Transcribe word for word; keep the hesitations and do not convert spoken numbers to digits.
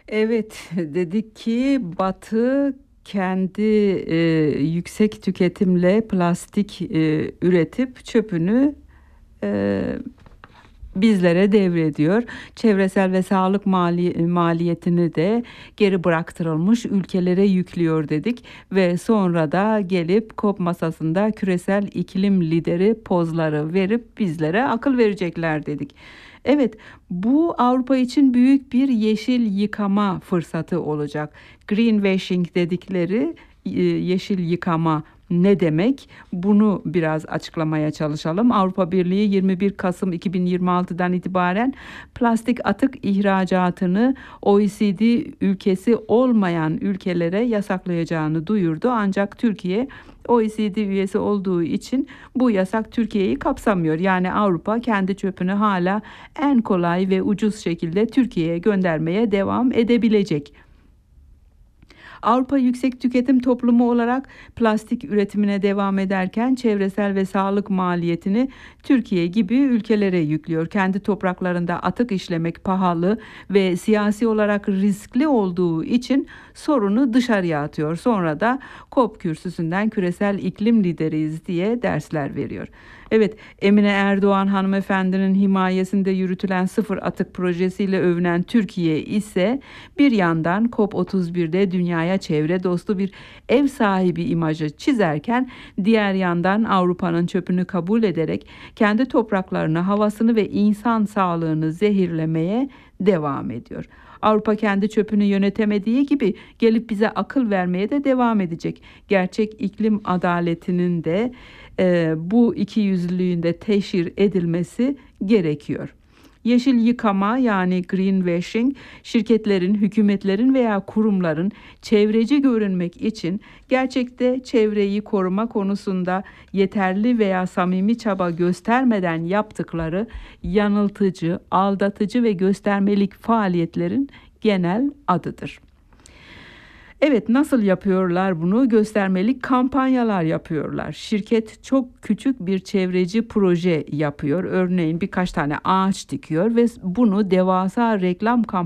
Evet, dedik ki Batı kendi e, yüksek tüketimle plastik e, üretip çöpünü e, bizlere devrediyor. Çevresel ve sağlık mali, maliyetini de geri bıraktırılmış ülkelere yüklüyor dedik ve sonra da gelip COP masasında küresel iklim lideri pozları verip bizlere akıl verecekler dedik. Evet, bu Avrupa için büyük bir yeşil yıkama fırsatı olacak. Greenwashing dedikleri e, yeşil yıkama ne demek? Bunu biraz açıklamaya çalışalım. Avrupa Birliği yirmi bir Kasım iki bin yirmi altıdan itibaren plastik atık ihracatını O E C D ülkesi olmayan ülkelere yasaklayacağını duyurdu. Ancak Türkiye O E C D üyesi olduğu için bu yasak Türkiye'yi kapsamıyor. Yani Avrupa kendi çöpünü hala en kolay ve ucuz şekilde Türkiye'ye göndermeye devam edebilecek. Avrupa yüksek tüketim toplumu olarak plastik üretimine devam ederken çevresel ve sağlık maliyetini Türkiye gibi ülkelere yüklüyor. Kendi topraklarında atık işlemek pahalı ve siyasi olarak riskli olduğu için sorunu dışarıya atıyor. Sonra da COP kürsüsünden küresel iklim lideriyiz diye dersler veriyor. Evet, Emine Erdoğan hanımefendinin himayesinde yürütülen sıfır atık projesiyle övünen Türkiye ise bir yandan COP otuz birde dünyaya çevre dostu bir ev sahibi imajı çizerken diğer yandan Avrupa'nın çöpünü kabul ederek kendi topraklarını, havasını ve insan sağlığını zehirlemeye devam ediyor. Avrupa kendi çöpünü yönetemediği gibi gelip bize akıl vermeye de devam edecek. Gerçek iklim adaletinin de e, bu ikiyüzlülüğünde teşhir edilmesi gerekiyor. Yeşil yıkama yani greenwashing şirketlerin, hükümetlerin veya kurumların çevreci görünmek için gerçekte çevreyi koruma konusunda yeterli veya samimi çaba göstermeden yaptıkları yanıltıcı, aldatıcı ve göstermelik faaliyetlerin genel adıdır. Evet, nasıl yapıyorlar bunu? Göstermelik kampanyalar yapıyorlar. Şirket çok küçük bir çevreci proje yapıyor. Örneğin birkaç tane ağaç dikiyor ve bunu devasa reklam kampanyaları